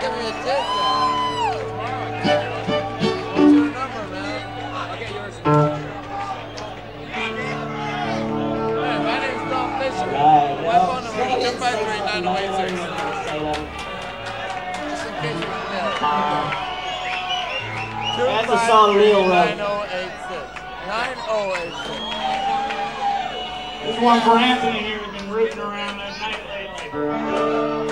give me a ticket. What's your number, man? I'll get yours. Hey, my name's Tom Fisher. Right, My phone number is 253-9086. Just in case you forget it. That's a song Neil wrote. 9086. 9086. This one for Anthony here, who's been rooting around that night lately.